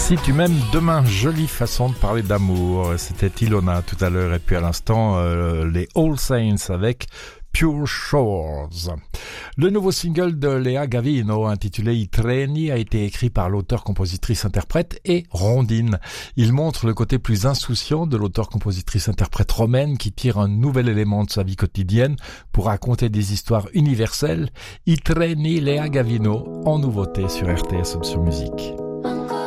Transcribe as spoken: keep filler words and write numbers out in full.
Si tu m'aimes demain, jolie façon de parler d'amour. C'était Ilona tout à l'heure et puis à l'instant euh, les All Saints avec Pure Shores. Le nouveau single de Lea Gavino intitulé I Treni a été écrit par l'auteur-compositrice-interprète et Rondine. Il montre le côté plus insouciant de l'auteur-compositrice-interprète romaine qui tire un nouvel élément de sa vie quotidienne pour raconter des histoires universelles. I Treni, Lea Gavino en nouveauté sur R T S Option Musique.